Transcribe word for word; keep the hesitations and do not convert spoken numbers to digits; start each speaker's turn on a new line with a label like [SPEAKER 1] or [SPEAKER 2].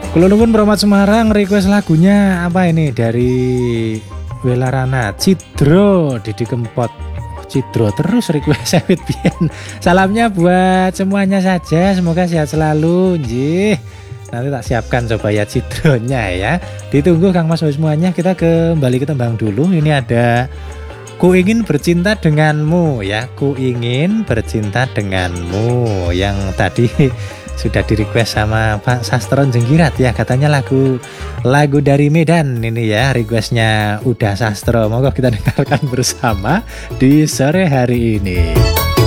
[SPEAKER 1] Kulo nuwun Promat Semarang, request lagunya apa ini dari Welarana, Cidro, Didi Kempot. Cidro terus request Ewit Bian. Salamnya buat semuanya saja, semoga sehat selalu. Nggih. Nanti tak siapkan coba ya Cidronya ya. Ditunggu Kang Mas semuanya. Kita kembali ke tembang dulu. Ini ada Ku ingin bercinta denganmu ya, ku ingin bercinta denganmu yang tadi sudah di request sama Pak Sastron Jenggirat ya, katanya lagu lagu dari Medan ini ya, requestnya Udah Sastro. Moga kita dengarkan bersama di sore hari ini.